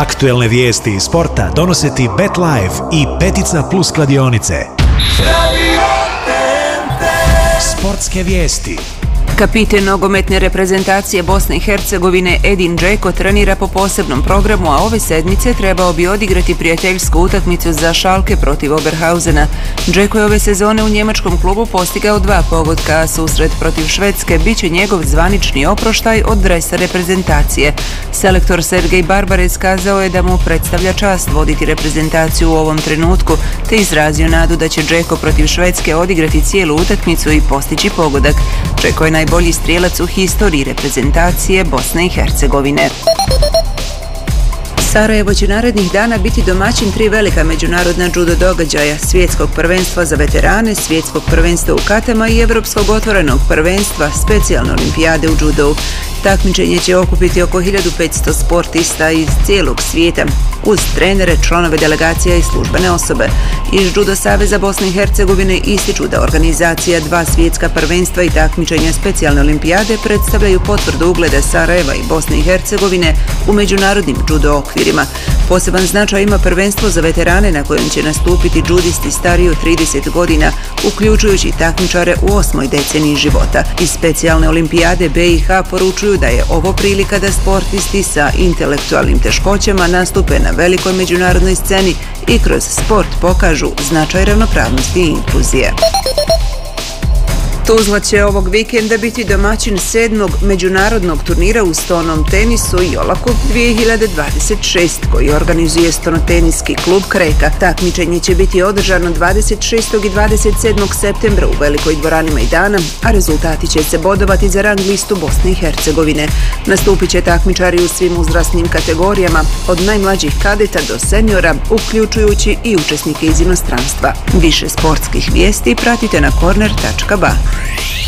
Aktuelne vijesti iz sporta donose ti BetLife i Petica Plus kladionice. Sportske vijesti. Kapiten nogometne reprezentacije Bosne i Hercegovine Edin Džeko trenira po posebnom programu, a ove sedmice trebao bi odigrati prijateljsku utakmicu za Schalke protiv Oberhausena. Džeko je ove sezone u njemačkom klubu postigao 2 pogotka, a susret protiv Švedske bit će njegov zvanični oproštaj od dresa reprezentacije. Selektor Sergej Barbarec kazao je da mu predstavlja čast voditi reprezentaciju u ovom trenutku, te izrazio nadu da će Džeko protiv Švedske odigrati cijelu utakmicu i postići pogodak. Džeko je najbolji strijelac u historiji reprezentacije Bosne i Hercegovine. Sarajevo će narednih dana biti domaćin 3 velika međunarodna judo događaja: svjetskog prvenstva za veterane, svjetskog prvenstva u katama i evropskog otvorenog prvenstva specijalne olimpijade u judovu. Takmičenje će okupiti oko 1500 sportista iz cijelog svijeta, uz trenere, članove delegacija i službene osobe. Iz Judo Saveza Bosne i Hercegovine ističu da organizacija 2 svjetska prvenstva i takmičenja specijalne olimpijade predstavljaju potvrdu ugleda Sarajeva i Bosne i Hercegovine u međunarodnim judo okvirima. Poseban značaj ima prvenstvo za veterane na kojem će nastupiti judisti stariji od 30 godina, uključujući takmičare u 8. deceniji života. Iz specijalne olimpijade BiH poručuju da je ovo prilika da sportisti sa intelektualnim teškoćama nastupe na velikoj međunarodnoj sceni i kroz sport pokažu značaj ravnopravnosti i inkluzije. Tuzla će ovog vikenda biti domaćin 7. međunarodnog turnira u stonom tenisu Jolaku 2026, koji organizuje stonoteniski klub Kreka. Takmičenje će biti održano 26. i 27. septembra u velikoj dvorani Majdana, a rezultati će se bodovati za rang listu Bosne i Hercegovine. Nastupit će takmičari u svim uzrasnim kategorijama, od najmlađih kadeta do seniora, uključujući i učesnike iz inostranstva. Više sportskih vijesti pratite na corner.ba.